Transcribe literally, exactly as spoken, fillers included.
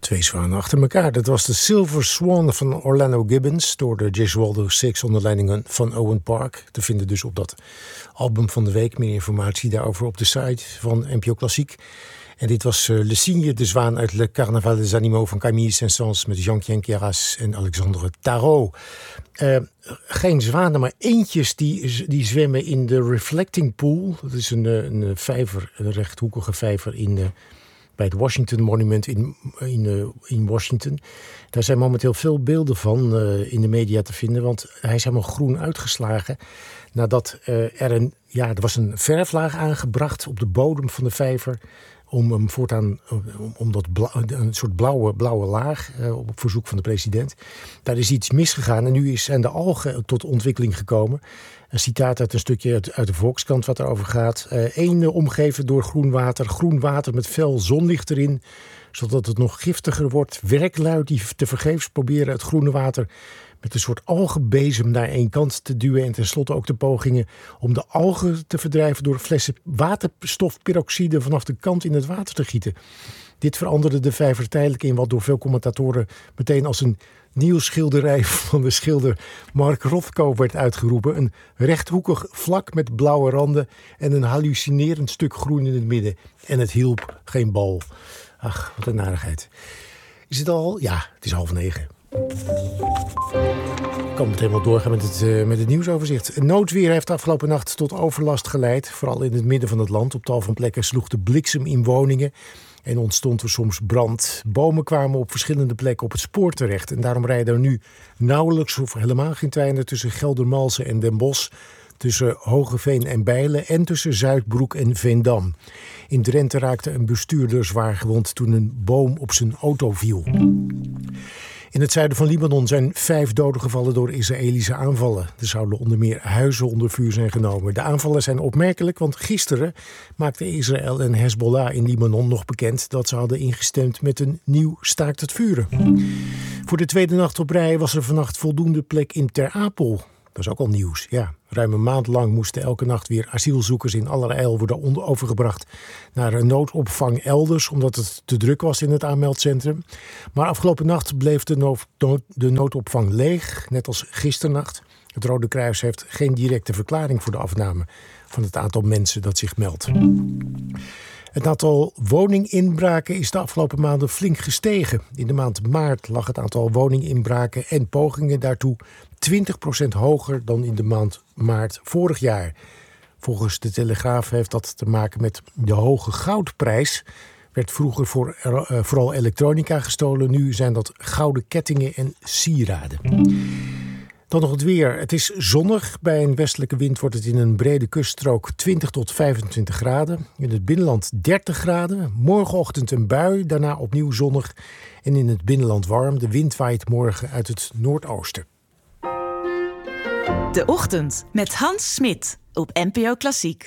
Twee zwanen achter elkaar. Dat was de Silver Swan van Orlando Gibbons door de Gesualdo Six onder leiding van Owen Park. Te vinden dus op dat album van de week. Meer informatie daarover op de site van N P O Klassiek. En dit was uh, Le Cygne, de zwaan uit Le Carnaval des Animaux van Camille Saint-Saëns met Jean Quinqueras en Alexandre Tarot. Uh, geen zwanen, maar eentjes die, die zwemmen in de Reflecting Pool. Dat is een, een vijver, een rechthoekige vijver in... Uh, bij het Washington Monument in, in, uh, in Washington. Daar zijn momenteel veel beelden van uh, in de media te vinden. Want hij is helemaal groen uitgeslagen. Nadat uh, er een, ja, er was een verflaag aangebracht op de bodem van de vijver. Om hem voortaan, om, om dat bla, een soort blauwe, blauwe laag, uh, op verzoek van de president. Daar is iets misgegaan en nu is, zijn de algen tot ontwikkeling gekomen. Een citaat uit een stukje uit, uit de Volkskrant wat erover gaat. Eén uh, omgeven door groen water, groen water met fel zonlicht erin, zodat het nog giftiger wordt. Werklui die tevergeefs proberen het groene water met een soort algenbezem naar één kant te duwen. En tenslotte ook de pogingen om de algen te verdrijven door flessen waterstofperoxide vanaf de kant in het water te gieten. Dit veranderde de vijver tijdelijk in wat door veel commentatoren meteen als een nieuw schilderij van de schilder Mark Rothko werd uitgeroepen. Een rechthoekig vlak met blauwe randen en een hallucinerend stuk groen in het midden. En het hielp geen bal. Ach, wat een narigheid. Is het al? Ja, het is half negen. Ik kan meteen wel doorgaan met het, uh, met het nieuwsoverzicht. Noodweer heeft afgelopen nacht tot overlast geleid. Vooral in het midden van het land. Op tal van plekken sloeg de bliksem in woningen. En ontstond er soms brand. Bomen kwamen op verschillende plekken op het spoor terecht. En daarom rijden er nu nauwelijks of helemaal geen treinen tussen Geldermalsen en Den Bosch, tussen Hogeveen en Bijlen en tussen Zuidbroek en Veendam. In Drenthe raakte een bestuurder zwaar gewond toen een boom op zijn auto viel. In het zuiden van Libanon zijn vijf doden gevallen door Israëlische aanvallen. Er zouden onder meer huizen onder vuur zijn genomen. De aanvallen zijn opmerkelijk, want gisteren maakten Israël en Hezbollah in Libanon nog bekend dat ze hadden ingestemd met een nieuw staakt het vuren. Voor de tweede nacht op rij was er vannacht voldoende plek in Ter Apel. Dat is ook al nieuws, ja. Ruim een maand lang moesten elke nacht weer asielzoekers in allerijl worden overgebracht naar een noodopvang elders, omdat het te druk was in het aanmeldcentrum. Maar afgelopen nacht bleef de, nood, de noodopvang leeg, net als gisternacht. Het Rode Kruis heeft geen directe verklaring voor de afname van het aantal mensen dat zich meldt. Het aantal woninginbraken is de afgelopen maanden flink gestegen. In de maand maart lag het aantal woninginbraken en pogingen daartoe twintig procent hoger dan in de maand maart vorig jaar. Volgens de Telegraaf heeft dat te maken met de hoge goudprijs. Werd vroeger voor, uh, vooral elektronica gestolen. Nu zijn dat gouden kettingen en sieraden. Dan nog het weer. Het is zonnig. Bij een westelijke wind wordt het in een brede kuststrook twintig tot vijfentwintig graden. In het binnenland dertig graden. Morgenochtend een bui, daarna opnieuw zonnig. En in het binnenland warm. De wind waait morgen uit het noordoosten. De Ochtend met Hans Smit op N P O Klassiek.